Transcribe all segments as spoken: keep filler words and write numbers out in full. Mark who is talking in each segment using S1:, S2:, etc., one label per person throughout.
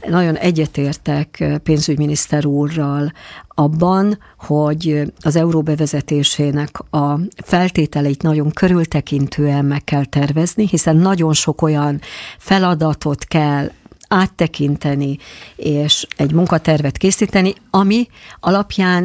S1: nagyon egyetértek pénzügyminiszter úrral abban, hogy az euró bevezetésének a feltételeit nagyon körültekintően meg kell tervezni, hiszen nagyon sok olyan feladatot kell áttekinteni, és egy munkatervet készíteni, ami alapján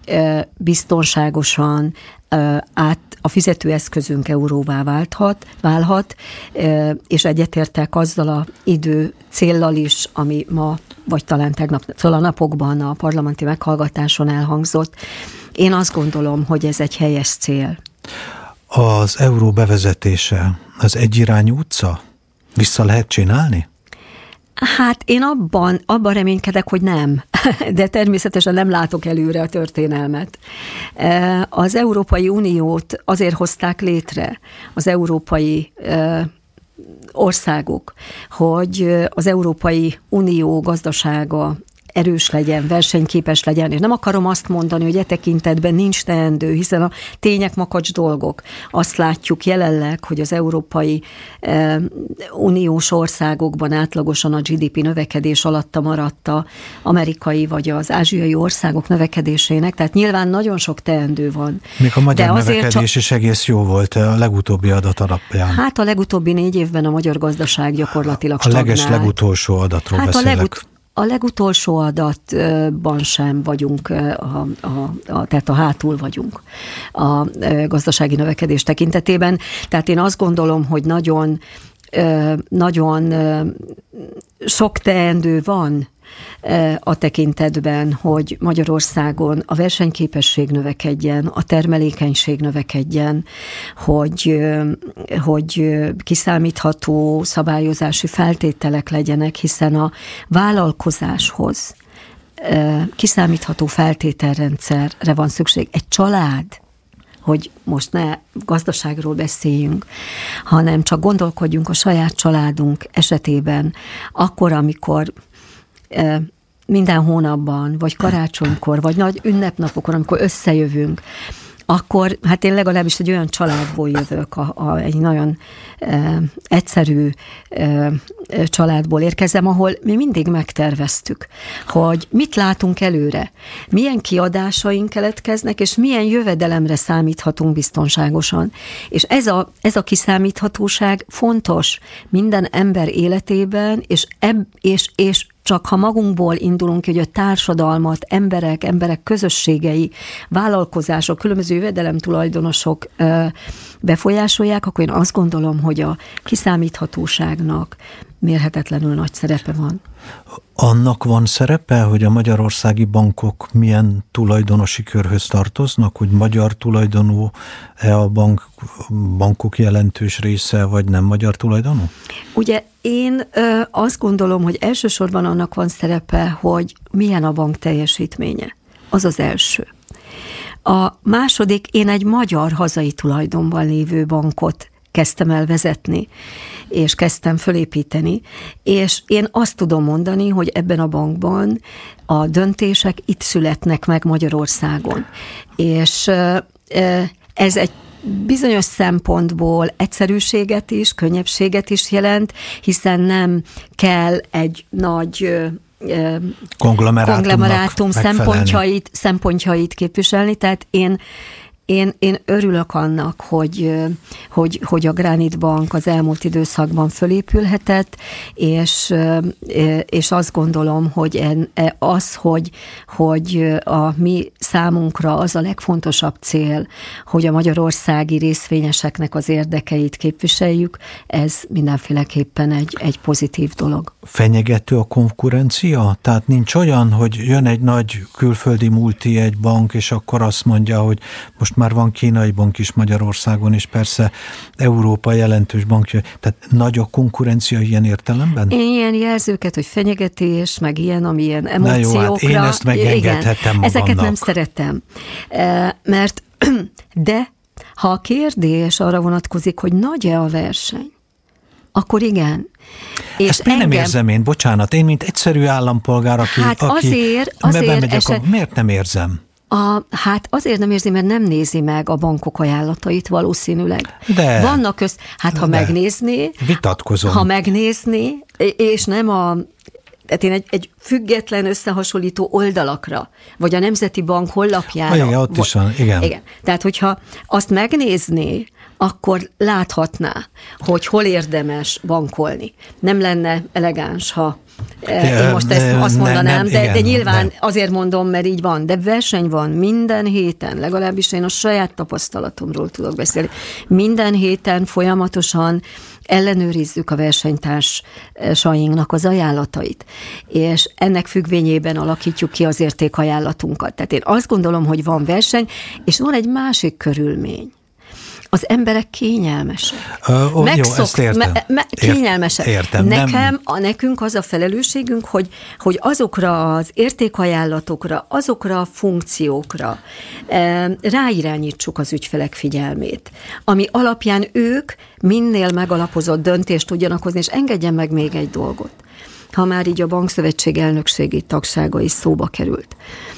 S1: biztonságosan át a fizetőeszközünk euróvá válthat, válhat, és egyetértek azzal a idő céllal is, ami ma, vagy talán tegnap, szóval a napokban a parlamenti meghallgatáson elhangzott. Én azt gondolom, hogy ez egy helyes cél.
S2: Az euró bevezetése az egyirányú utca? Vissza lehet csinálni?
S1: Hát én abban, abban reménykedek, hogy nem, de természetesen nem látok előre a történelmet. Az Európai Uniót azért hozták létre az európai országok, hogy az Európai Unió gazdasága erős legyen, versenyképes legyen, és nem akarom azt mondani, hogy e tekintetben nincs teendő, hiszen a tények makacs dolgok. Azt látjuk jelenleg, hogy az Európai eh, Uniós országokban átlagosan a gé dé pé növekedés alatta maradt az amerikai vagy az ázsiai országok növekedésének, tehát nyilván nagyon sok teendő van.
S2: Még a magyar
S1: de
S2: növekedés
S1: csak...
S2: is egész jó volt a legutóbbi adat alapján.
S1: Hát a legutóbbi négy évben a magyar gazdaság gyakorlatilag stagnált.
S2: A leges legutolsó adatról
S1: hát
S2: beszélek.
S1: A legut- A legutolsó adatban sem vagyunk, a, a, a, tehát a hátul vagyunk a gazdasági növekedés tekintetében. Tehát én azt gondolom, hogy nagyon, nagyon sok teendő van a tekintetben, hogy Magyarországon a versenyképesség növekedjen, a termelékenység növekedjen, hogy, hogy kiszámítható szabályozási feltételek legyenek, hiszen a vállalkozáshoz kiszámítható feltételrendszerre van szükség. Egy család, hogy most ne gazdaságról beszéljünk, hanem csak gondolkodjunk a saját családunk esetében, akkor, amikor minden hónapban, vagy karácsonykor, vagy nagy ünnepnapokon, amikor összejövünk, akkor hát én legalábbis egy olyan családból jövök, a, a, egy nagyon e, egyszerű e, családból érkezem, ahol mi mindig megterveztük, hogy mit látunk előre, milyen kiadásaink keletkeznek, és milyen jövedelemre számíthatunk biztonságosan. És ez a, ez a kiszámíthatóság fontos minden ember életében, és, eb, és, és csak ha magunkból indulunk, hogy a társadalmat, emberek, emberek közösségei, vállalkozások, különböző jövedelemtulajdonosok befolyásolják, akkor én azt gondolom, hogy a kiszámíthatóságnak mérhetetlenül nagy szerepe van.
S2: Annak van szerepe, hogy a magyarországi bankok milyen tulajdonosi körhöz tartoznak, hogy magyar tulajdonú-e a bank, bankok jelentős része, vagy nem magyar tulajdonú?
S1: Ugye én ö, azt gondolom, hogy elsősorban annak van szerepe, hogy milyen a bank teljesítménye. Az az első. A második, én egy magyar hazai tulajdonban lévő bankot kezdtem el vezetni, és kezdtem fölépíteni, és én azt tudom mondani, hogy ebben a bankban a döntések itt születnek meg Magyarországon. És ez egy bizonyos szempontból egyszerűséget is, könnyebbséget is jelent, hiszen nem kell egy nagy konglomerátum szempontjait, szempontjait képviselni, tehát én Én, én örülök annak, hogy, hogy, hogy a Granit Bank az elmúlt időszakban fölépülhetett, és, és azt gondolom, hogy az, hogy, hogy a mi számunkra az a legfontosabb cél, hogy a magyarországi részvényeseknek az érdekeit képviseljük, ez mindenféleképpen egy, egy pozitív dolog.
S2: Fenyegető a konkurencia? Tehát nincs olyan, hogy jön egy nagy külföldi multi, egy bank, és akkor azt mondja, hogy most már van kínai bank is Magyarországon, és persze Európa jelentős bankja. Tehát nagy a konkurencia ilyen értelemben?
S1: Én ilyen jelzőket, hogy fenyegetés, meg ilyen, ami ilyen emóciókra.
S2: Na jó, hát én ezt megengedhetem magamnak.
S1: Ezeket nem szeretem. Mert, de ha a kérdés arra vonatkozik, hogy nagy-e a verseny, akkor igen. És
S2: ezt miért engem... nem érzem én? Bocsánat, én mint egyszerű állampolgár, aki...
S1: Hát
S2: aki
S1: azért, azért
S2: megyek, eset... miért nem érzem?
S1: A, hát azért nem érzi, mert nem nézi meg a bankok ajánlatait valószínűleg.
S2: De. Vannak
S1: köz... Hát ha
S2: de.
S1: megnézné...
S2: Vitatkozom.
S1: Ha megnézné, és nem a... tehát én egy, egy független összehasonlító oldalakra, vagy a Nemzeti Bank honlapjára.
S2: Igen, ott is van, igen.
S1: igen. Tehát, hogyha azt megnézné, akkor láthatná, hogy hol érdemes bankolni. Nem lenne elegáns, ha én most ezt azt mondanám, nem, nem, de, igen, de nyilván nem. Azért mondom, mert így van. De verseny van minden héten, legalábbis én a saját tapasztalatomról tudok beszélni. Minden héten folyamatosan ellenőrizzük a versenytársainknak az ajánlatait, és ennek függvényében alakítjuk ki az értékajánlatunkat. Tehát én azt gondolom, hogy van verseny, és van egy másik körülmény. Az emberek kényelmesek.
S2: Uh, oh, Megszok, jó, ezt értem. Me, me,
S1: kényelmesek.
S2: Értem,
S1: Nekem,
S2: nem.
S1: a, nekünk az a felelősségünk, hogy, hogy azokra az értékajánlatokra, azokra a funkciókra e, ráirányítsuk az ügyfelek figyelmét, ami alapján ők minél megalapozott döntést tudjanak hozni, és engedjen meg még egy dolgot, ha már így a Bankszövetség elnökségi tagsága is szóba került.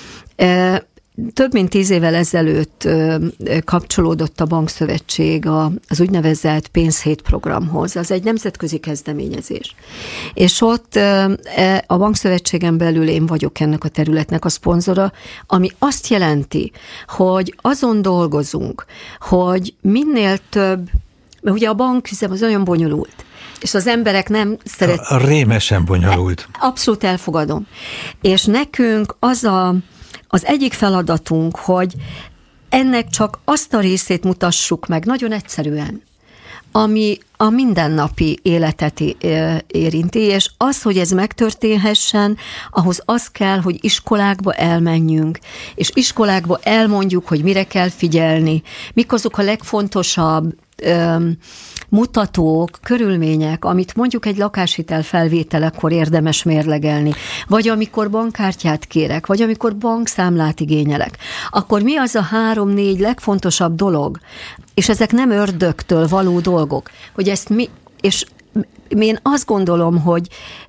S1: E, Több mint tíz évvel ezelőtt kapcsolódott a Bankszövetség az úgynevezett pénzhét programhoz. Az egy nemzetközi kezdeményezés. És ott a Bankszövetségen belül én vagyok ennek a területnek a szponzora, ami azt jelenti, hogy azon dolgozunk, hogy minél több, mert ugye a banküzem az olyan bonyolult, és az emberek nem szeret...
S2: Rémesen bonyolult.
S1: Abszolút elfogadom. És nekünk az a Az egyik feladatunk, hogy ennek csak azt a részét mutassuk meg nagyon egyszerűen, ami a mindennapi életet érinti, és az, hogy ez megtörténhessen, ahhoz az kell, hogy iskolákba elmenjünk, és iskolákba elmondjuk, hogy mire kell figyelni, mik azok a legfontosabb öm, mutatók, körülmények, amit mondjuk egy lakáshitel felvételekor érdemes mérlegelni, vagy amikor bankkártyát kérek, vagy amikor bankszámlát igényelek, akkor mi az a három-négy legfontosabb dolog, és ezek nem ördögtől való dolgok, hogy ezt mi, és én azt gondolom, hogy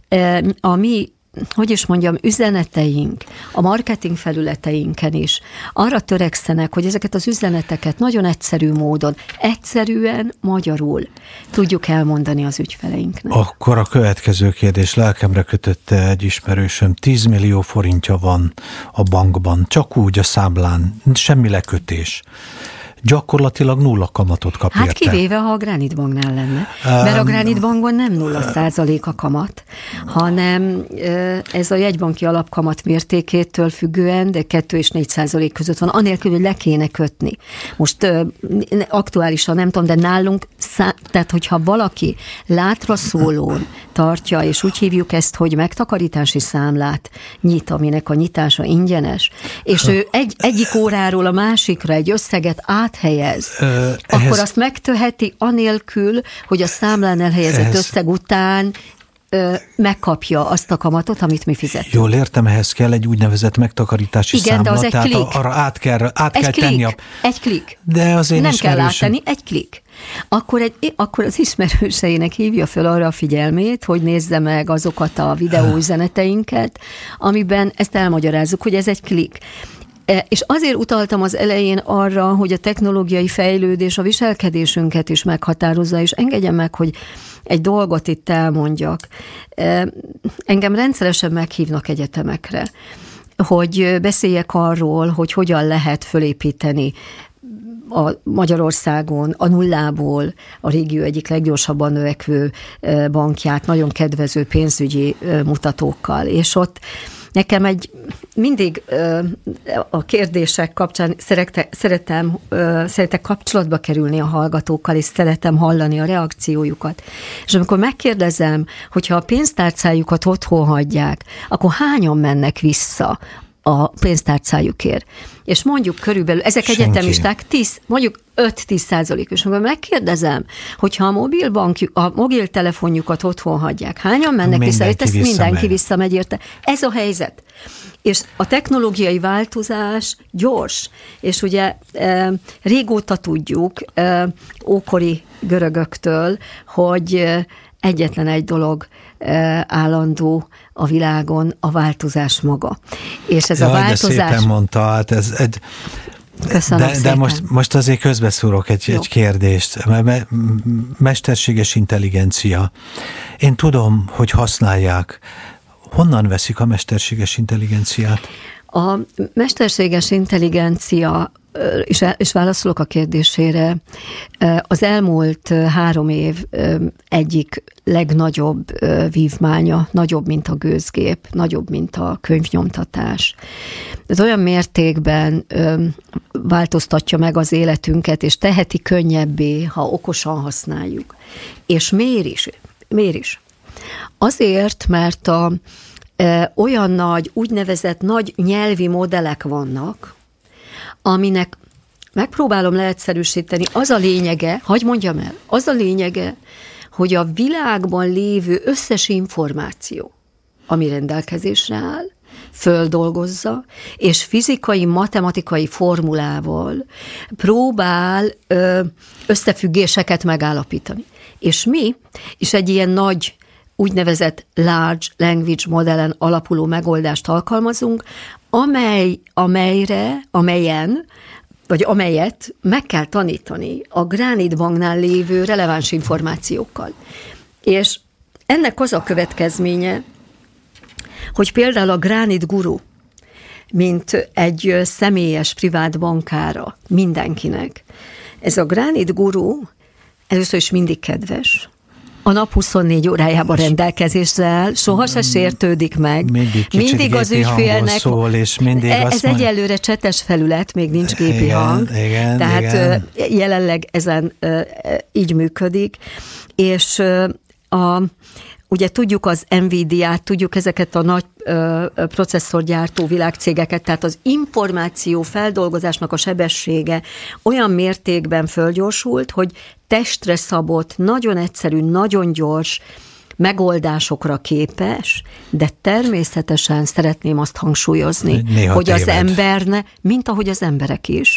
S1: a mi hogy is mondjam, üzeneteink, a marketing felületeinken is arra törekszenek, hogy ezeket az üzeneteket nagyon egyszerű módon, egyszerűen magyarul tudjuk elmondani az ügyfeleinknek.
S2: Akkor a következő kérdés, lelkemre kötötte egy ismerősöm, tíz millió forintja van a bankban, csak úgy a számlán, semmi lekötés. Gyakorlatilag nulla kamatot kap
S1: Hát
S2: érte.
S1: kivéve, ha a Granit Banknál lenne. Mert a Granit Bankban nem nulla százalék a kamat, hanem ez a jegybanki alapkamat mértékétől függően, de kettő és négy százalék között van, anélkül, hogy le kéne kötni. Most aktuálisan nem tudom, de nálunk, tehát hogyha valaki látra szólón tartja, és úgy hívjuk ezt, hogy megtakarítási számlát nyit, aminek a nyitása ingyenes, és ő egy, egyik óráról a másikra egy összeget áthelyez, Ö, ehhez, akkor azt megteheti anélkül, hogy a számlán elhelyezett ehhez, összeg után ö, megkapja azt a kamatot, amit mi fizetünk.
S2: Jól értem, ehhez kell egy úgynevezett megtakarítási
S1: Igen,
S2: számla,
S1: de az egy
S2: tehát
S1: klik.
S2: arra át kell, át
S1: egy
S2: kell
S1: klik,
S2: tenni a...
S1: Egy klik.
S2: De az én
S1: Nem
S2: ismerősöm...
S1: kell áttenni, egy klik. Akkor, egy, akkor az ismerőseinek hívja fel arra a figyelmét, hogy nézze meg azokat a videóüzeneteinket, amiben ezt elmagyarázzuk, hogy ez egy klik. És azért utaltam az elején arra, hogy a technológiai fejlődés a viselkedésünket is meghatározza, és engedjen meg, hogy egy dolgot itt elmondjak. Engem rendszeresen meghívnak egyetemekre, hogy beszéljek arról, hogy hogyan lehet fölépíteni a Magyarországon a nullából a régió egyik leggyorsabban növekvő bankját, nagyon kedvező pénzügyi mutatókkal. És ott nekem egy mindig a kérdések kapcsán szerette, szeretem, szeretek kapcsolatba kerülni a hallgatókkal, és szeretem hallani a reakciójukat. És amikor megkérdezem, hogyha a pénztárcájukat otthon hagyják, akkor hányan mennek vissza a pénztárcájukért? És mondjuk körülbelül, ezek Senki. egyetemisták, tíz, mondjuk öt-tíz százalékos. Amikor megkérdezem, hogyha a mobilbankjuk, a mobiltelefonjukat otthon hagyják, hányan mennek mindenki vissza? Ezt visszamegy. Mindenki visszamegy érte. Ez a helyzet. És a technológiai változás gyors, és ugye e, régóta tudjuk e, ókori görögöktől, hogy e, egyetlen egy dolog e, állandó a világon, a változás maga. És ez Jaj, a változás...
S2: de szépen mondta, hát ez egy...
S1: Köszönöm
S2: de, de most, most azért közbeszúrok egy, egy kérdést. Me, mesterséges intelligencia. Én tudom, hogy használják, Honnan veszik a mesterséges intelligenciát?
S1: A mesterséges intelligencia, és, és válaszolok a kérdésére, az elmúlt három év egyik legnagyobb vívmánya, nagyobb, mint a gőzgép, nagyobb, mint a könyvnyomtatás. Ez olyan mértékben változtatja meg az életünket, és teheti könnyebbé, ha okosan használjuk. És miért is? Miért is? Azért, mert a olyan nagy, úgynevezett nagy nyelvi modellek vannak, aminek megpróbálom leegyszerűsíteni, az a lényege, hadd mondjam el, az a lényege, hogy a világban lévő összes információ, ami rendelkezésre áll, földolgozza, és fizikai, matematikai formulával próbál ö, összefüggéseket megállapítani. És mi is egy ilyen nagy, úgynevezett large language modellen alapuló megoldást alkalmazunk, amely, amelyre, amelyen, vagy amelyet meg kell tanítani a Granite Banknál lévő releváns információkkal. És ennek az a következménye, hogy például a Granite Guru, mint egy személyes privát bankára mindenkinek, ez a Granite Guru először is mindig kedves, a nap huszonnégy órájában rendelkezésre áll, soha se sértődik meg.
S2: Mindig,
S1: mindig az ügyfélnek
S2: szól, és mindig
S1: ez
S2: azt
S1: egyelőre csetes felület, még nincs gépi
S2: igen,
S1: hang.
S2: Igen,
S1: tehát
S2: igen.
S1: jelenleg ezen így működik. És a, ugye tudjuk az Nvidia-t, tudjuk ezeket a nagy processzorgyártó világcégeket, tehát az információ feldolgozásnak a sebessége olyan mértékben fölgyorsult, hogy testre szabott, nagyon egyszerű, nagyon gyors megoldásokra képes, de természetesen szeretném azt hangsúlyozni,
S2: néha
S1: hogy
S2: téved.
S1: Az emberne, mint ahogy az emberek is.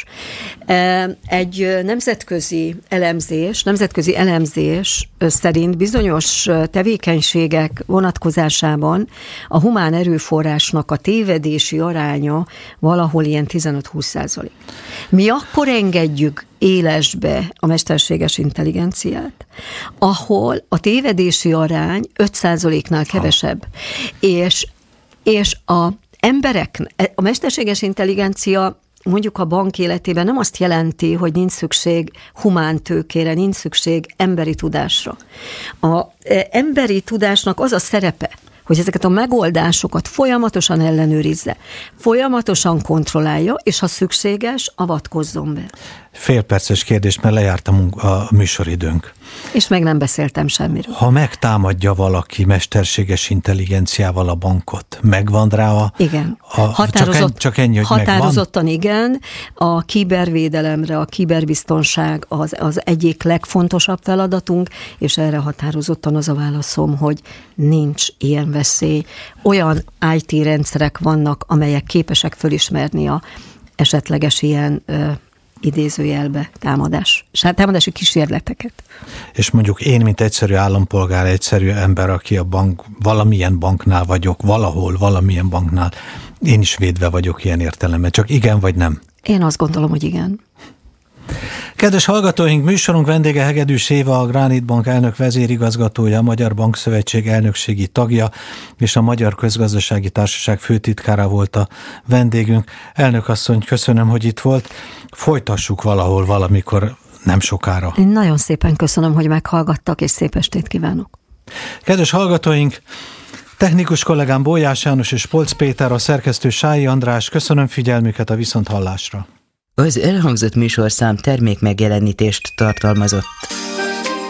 S1: Egy nemzetközi elemzés, nemzetközi elemzés szerint bizonyos tevékenységek vonatkozásában a humán erőforrásnak a tévedési aránya valahol ilyen tizenöt-húsz százalék. Mi akkor engedjük élesbe a mesterséges intelligenciát, ahol a tévedési arány öt százaléknál kevesebb. Ha. És, és a emberek, a mesterséges intelligencia mondjuk a bank életében nem azt jelenti, hogy nincs szükség humántőkére, nincs szükség emberi tudásra. A emberi tudásnak az a szerepe, hogy ezeket a megoldásokat folyamatosan ellenőrizze, folyamatosan kontrollálja, és ha szükséges, avatkozzon be.
S2: Félperces kérdés, mert lejárt a, munk- a műsoridőnk.
S1: És meg nem beszéltem semmiről.
S2: Ha megtámadja valaki mesterséges intelligenciával a bankot, megvan rá a...
S1: Igen.
S2: A,
S1: Határozott,
S2: csak, en, csak ennyi, hogy
S1: határozottan
S2: megvan?
S1: Igen. A kibervédelemre, a kiberbiztonság az, az egyik legfontosabb feladatunk, és erre határozottan az a válaszom, hogy nincs ilyen veszély. Olyan í té rendszerek vannak, amelyek képesek fölismerni a esetleges ilyen ö, idézőjelbe támadás, támadási kísérleteket.
S2: És mondjuk én, mint egyszerű állampolgár, egyszerű ember, aki a bank, valamilyen banknál vagyok, valahol, valamilyen banknál, én is védve vagyok ilyen értelemben. Csak igen vagy nem?
S1: Én azt gondolom, hogy igen.
S2: Kedves hallgatóink, műsorunk vendége Hegedűs Éva, a Granite Bank elnök vezérigazgatója, a Magyar Bankszövetség elnökségi tagja, és a Magyar Közgazdasági Társaság főtitkára volt a vendégünk. Elnök asszony, köszönöm, hogy itt volt. Folytassuk valahol, valamikor, nem sokára.
S1: Én nagyon szépen köszönöm, hogy meghallgattak, és szép estét kívánok.
S2: Kedves hallgatóink, technikus kollégám Bólyás János és Polc Péter, a szerkesztő Sályi András, köszönöm figyelmüket, a viszonthallásra.
S3: Az elhangzott műsorszám termék megjelenítést tartalmazott.